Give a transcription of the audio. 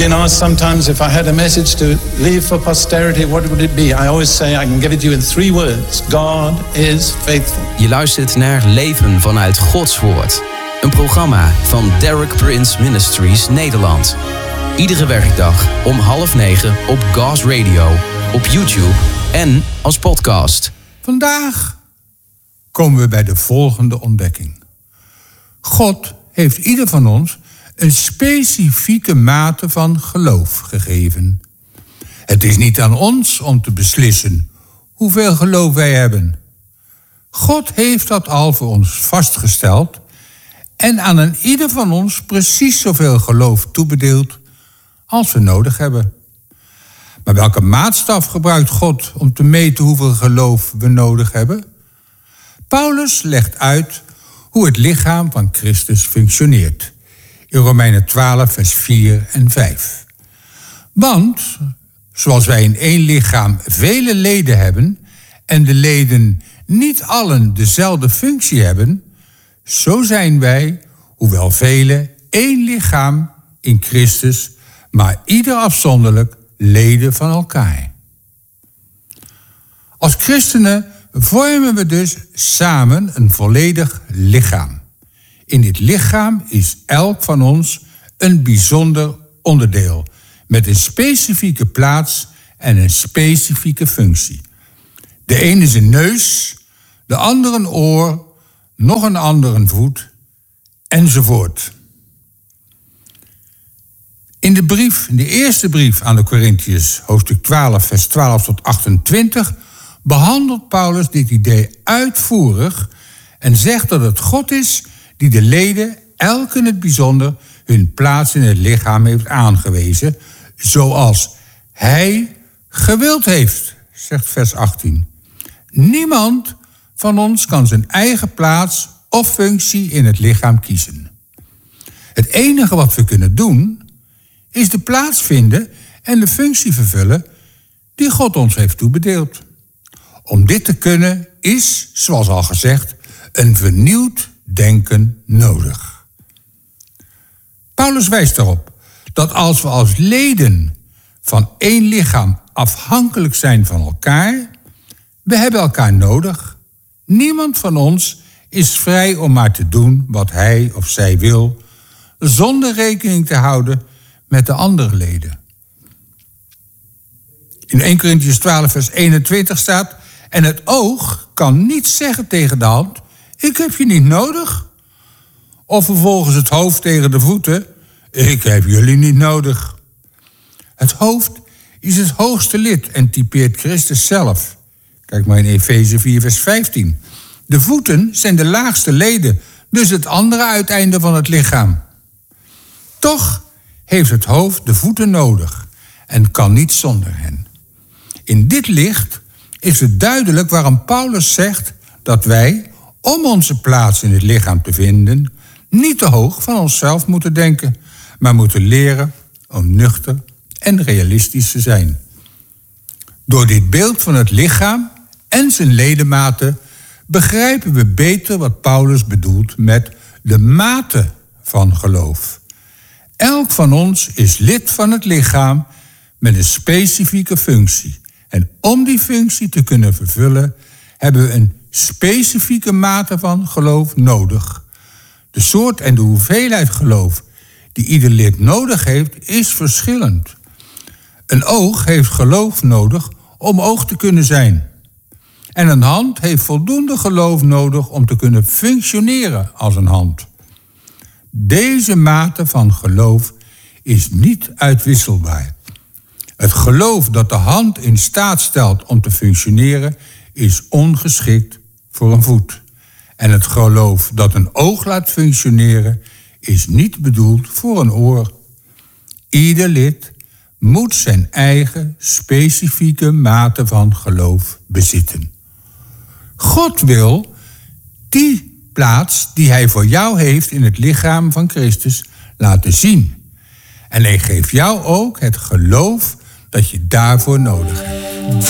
been asked sometimes if I had a message to leave for posterity, what would it be? I always say I can give it to you in 3 words. God is faithful. Je luistert naar Leven vanuit Gods Woord. Een programma van Derek Prince Ministries Nederland. Iedere werkdag om 8:30 op God's Radio, op YouTube en als podcast. Vandaag komen we bij de volgende ontdekking. God heeft ieder van ons een specifieke mate van geloof gegeven. Het is niet aan ons om te beslissen hoeveel geloof wij hebben. God heeft dat al voor ons vastgesteld en aan een ieder van ons precies zoveel geloof toebedeeld als we nodig hebben. Maar welke maatstaf gebruikt God om te meten hoeveel geloof we nodig hebben? Paulus legt uit hoe het lichaam van Christus functioneert. In Romeinen 12, vers 4 en 5. Want, zoals wij in één lichaam vele leden hebben en de leden niet allen dezelfde functie hebben, zo zijn wij, hoewel velen, één lichaam in Christus, maar ieder afzonderlijk leden van elkaar. Als christenen vormen we dus samen een volledig lichaam. In dit lichaam is elk van ons een bijzonder onderdeel, met een specifieke plaats en een specifieke functie. De ene is een neus, de andere een oor, nog een ander een voet, enzovoort. In de eerste brief aan de Korintiërs, hoofdstuk 12, vers 12 tot 28... behandelt Paulus dit idee uitvoerig en zegt dat het God is die de leden, elk in het bijzonder, hun plaats in het lichaam heeft aangewezen, zoals hij gewild heeft, zegt vers 18. Niemand van ons kan zijn eigen plaats of functie in het lichaam kiezen. Het enige wat we kunnen doen, is de plaats vinden en de functie vervullen die God ons heeft toebedeeld. Om dit te kunnen is, zoals al gezegd, een vernieuwd denken nodig. Paulus wijst erop dat als we als leden van één lichaam afhankelijk zijn van elkaar, we hebben elkaar nodig. Niemand van ons is vrij om maar te doen wat hij of zij wil, zonder rekening te houden met de andere leden. In 1 Korintiërs 12 vers 21 staat: en het oog kan niet zeggen tegen de hand, ik heb je niet nodig. Of vervolgens het hoofd tegen de voeten, ik heb jullie niet nodig. Het hoofd is het hoogste lid en typeert Christus zelf. Kijk maar in Efeze 4 vers 15. De voeten zijn de laagste leden, dus het andere uiteinde van het lichaam. Toch heeft het hoofd de voeten nodig en kan niet zonder hen. In dit licht is het duidelijk waarom Paulus zegt dat wij, om onze plaats in het lichaam te vinden, niet te hoog van onszelf moeten denken, maar moeten leren om nuchter en realistisch te zijn. Door dit beeld van het lichaam en zijn ledematen begrijpen we beter wat Paulus bedoelt met de mate van geloof. Elk van ons is lid van het lichaam met een specifieke functie. En om die functie te kunnen vervullen, hebben we een specifieke mate van geloof nodig. De soort en de hoeveelheid geloof die ieder lid nodig heeft, is verschillend. Een oog heeft geloof nodig om oog te kunnen zijn. En een hand heeft voldoende geloof nodig om te kunnen functioneren als een hand. Deze mate van geloof is niet uitwisselbaar. Het geloof dat de hand in staat stelt om te functioneren is ongeschikt voor een voet. En het geloof dat een oog laat functioneren is niet bedoeld voor een oor. Ieder lid moet zijn eigen specifieke mate van geloof bezitten. God wil die plaats die hij voor jou heeft in het lichaam van Christus laten zien. En hij geeft jou ook het geloof dat je daarvoor nodig hebt.